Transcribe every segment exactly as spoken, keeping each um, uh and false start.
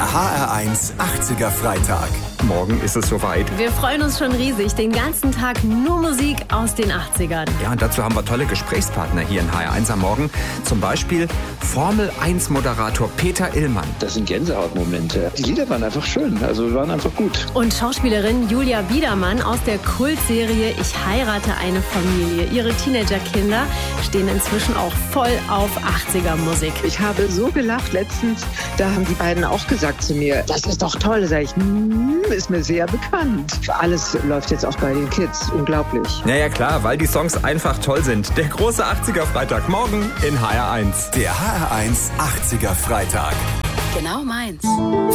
Der H R eins achtziger Freitag. Morgen ist es soweit. Wir freuen uns schon riesig. Den ganzen Tag nur Musik aus den achtzigern. Ja, und dazu haben wir tolle Gesprächspartner hier in H R eins am Morgen. Zum Beispiel Formel eins Moderator Peter Illmann. Das sind Gänsehautmomente. Die Lieder waren einfach schön, also waren einfach gut. Und Schauspielerin Julia Biedermann aus der Kultserie Ich heirate eine Familie. Ihre Teenagerkinder stehen inzwischen auch voll auf achtziger-Musik. Ich habe so gelacht letztens, da haben die beiden auch gesagt zu mir, das ist doch toll. Sag ich, hm, ist mir sehr bekannt. Alles läuft jetzt auch bei den Kids, unglaublich. Naja klar, weil die Songs einfach toll sind. Der große achtziger Freitag morgen in H R eins. Der H R eins achtziger Freitag. Genau meins.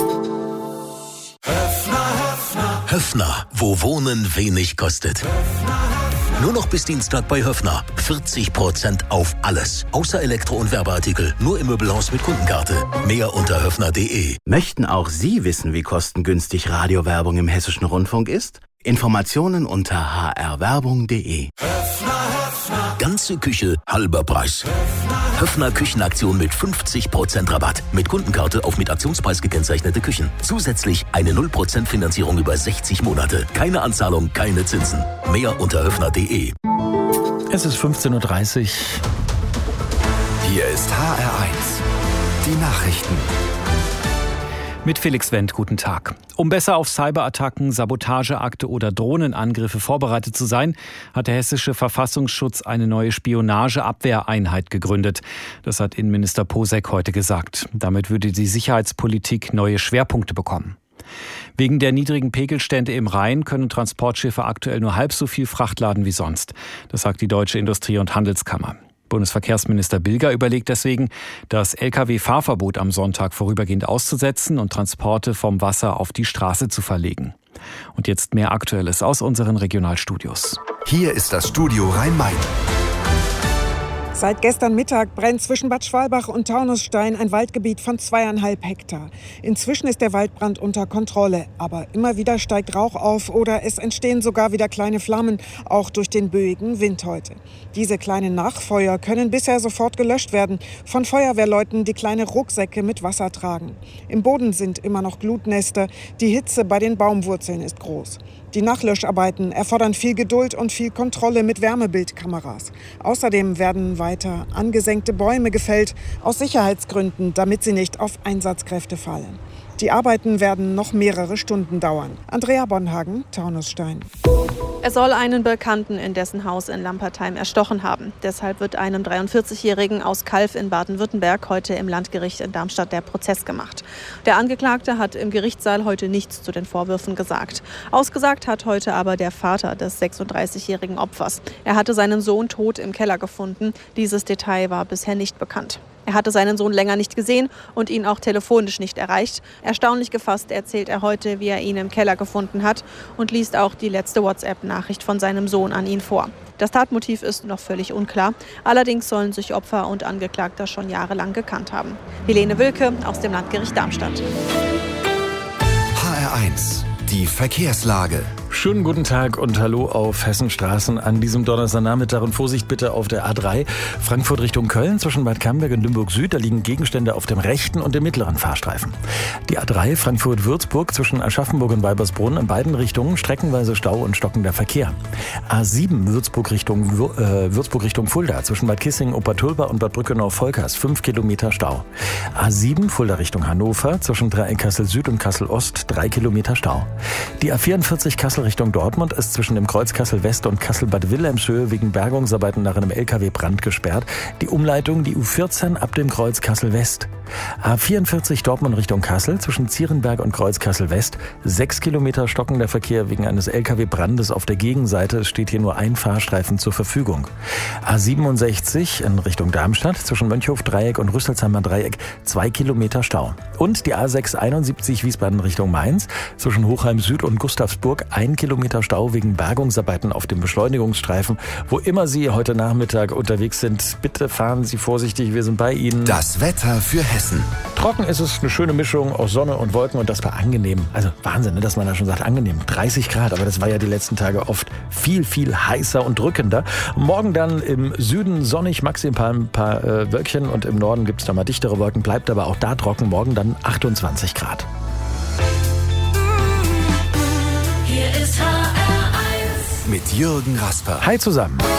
Höffner, Höffner. Höffner, wo Wohnen wenig kostet. Nur noch bis Dienstag bei Höffner. vierzig Prozent auf alles. Außer Elektro- und Werbeartikel. Nur im Möbelhaus mit Kundenkarte. Mehr unter höffner punkt de. Möchten auch Sie wissen, wie kostengünstig Radiowerbung im Hessischen Rundfunk ist? Informationen unter h r werbung punkt de. Höffner, Höffner. Ganze Küche, halber Preis. Höffner Küchenaktion mit fünfzig Prozent Rabatt. Mit Kundenkarte auf mit Aktionspreis gekennzeichnete Küchen. Zusätzlich eine null Prozent Finanzierung über sechzig Monate. Keine Anzahlung, keine Zinsen. Mehr unter höffner punkt de. Es ist fünfzehn Uhr dreißig. Hier ist H R eins. Die Nachrichten. Mit Felix Wendt, guten Tag. Um besser auf Cyberattacken, Sabotageakte oder Drohnenangriffe vorbereitet zu sein, hat der hessische Verfassungsschutz eine neue Spionageabwehreinheit gegründet. Das hat Innenminister Posek heute gesagt. Damit würde die Sicherheitspolitik neue Schwerpunkte bekommen. Wegen der niedrigen Pegelstände im Rhein können Transportschiffe aktuell nur halb so viel Fracht laden wie sonst. Das sagt die Deutsche Industrie- und Handelskammer. Bundesverkehrsminister Bilger überlegt deswegen, das L K W-Fahrverbot am Sonntag vorübergehend auszusetzen und Transporte vom Wasser auf die Straße zu verlegen. Und jetzt mehr Aktuelles aus unseren Regionalstudios. Hier ist das Studio Rhein-Main. Seit gestern Mittag brennt zwischen Bad Schwalbach und Taunusstein ein Waldgebiet von zweieinhalb Hektar. Inzwischen ist der Waldbrand unter Kontrolle, aber immer wieder steigt Rauch auf oder es entstehen sogar wieder kleine Flammen, auch durch den böigen Wind heute. Diese kleinen Nachfeuer können bisher sofort gelöscht werden, von Feuerwehrleuten, die kleine Rucksäcke mit Wasser tragen. Im Boden sind immer noch Glutnester, die Hitze bei den Baumwurzeln ist groß. Die Nachlöscharbeiten erfordern viel Geduld und viel Kontrolle mit Wärmebildkameras. Außerdem werden weiter angesenkte Bäume gefällt, aus Sicherheitsgründen, damit sie nicht auf Einsatzkräfte fallen. Die Arbeiten werden noch mehrere Stunden dauern. Andrea Bonhagen, Taunusstein. Er soll einen Bekannten in dessen Haus in Lampertheim erstochen haben. Deshalb wird einem dreiundvierzigjährigen aus Calw in Baden-Württemberg heute im Landgericht in Darmstadt der Prozess gemacht. Der Angeklagte hat im Gerichtssaal heute nichts zu den Vorwürfen gesagt. Ausgesagt hat heute aber der Vater des sechsunddreißigjährigen Opfers. Er hatte seinen Sohn tot im Keller gefunden. Dieses Detail war bisher nicht bekannt. Er hatte seinen Sohn länger nicht gesehen und ihn auch telefonisch nicht erreicht. Erstaunlich gefasst erzählt er heute, wie er ihn im Keller gefunden hat und liest auch die letzte WhatsApp-Nachricht von seinem Sohn an ihn vor. Das Tatmotiv ist noch völlig unklar. Allerdings sollen sich Opfer und Angeklagter schon jahrelang gekannt haben. Helene Wilke aus dem Landgericht Darmstadt. H R eins. Die Verkehrslage. Schönen guten Tag und hallo auf Hessenstraßen an diesem Donnerstagnachmittag und Vorsicht bitte auf der A drei Frankfurt Richtung Köln zwischen Bad Camberg und Limburg Süd. Da liegen Gegenstände auf dem rechten und dem mittleren Fahrstreifen. Die A drei Frankfurt-Würzburg zwischen Aschaffenburg und Weibersbrunn in beiden Richtungen streckenweise Stau und stockender Verkehr. A sieben Würzburg Richtung, äh, Würzburg Richtung Fulda zwischen Bad Kissingen, Obertulpa und Bad Brückenau-Volkers fünf Kilometer Stau. A sieben Fulda Richtung Hannover zwischen Dreieck Kassel Süd und Kassel Ost drei Kilometer Stau. Die A vierundvierzig Kassel Richtung Dortmund ist zwischen dem Kreuz Kassel West und Kassel Bad Wilhelmshöhe wegen Bergungsarbeiten nach einem L K W-Brand gesperrt. Die Umleitung die U vierzehn ab dem Kreuz Kassel West. A vierundvierzig Dortmund Richtung Kassel zwischen Zierenberg und Kreuz Kassel West. Sechs Kilometer stockender Verkehr wegen eines L K W-Brandes auf der Gegenseite. Es steht hier nur ein Fahrstreifen zur Verfügung. A siebenundsechzig in Richtung Darmstadt zwischen Mönchhof-Dreieck und Rüsselsheimer Dreieck. Zwei Kilometer Stau. Und die A sechshunderteinundsiebzig Wiesbaden Richtung Mainz zwischen Hochheim Süd und Gustavsburg. Ein Kilometer Stau wegen Bergungsarbeiten auf dem Beschleunigungsstreifen. Wo immer Sie heute Nachmittag unterwegs sind, bitte fahren Sie vorsichtig. Wir sind bei Ihnen. Das Wetter für Hessen. Hessen. Trocken ist es, eine schöne Mischung aus Sonne und Wolken und das war angenehm. Also Wahnsinn, ne, dass man da schon sagt, angenehm. dreißig Grad, aber das war ja die letzten Tage oft viel, viel heißer und drückender. Morgen dann im Süden sonnig, maximal ein paar äh, Wölkchen und im Norden gibt es da mal dichtere Wolken, bleibt aber auch da trocken. Morgen dann achtundzwanzig Grad. Hier ist H R eins. Mit Jürgen Rasper. Hi zusammen.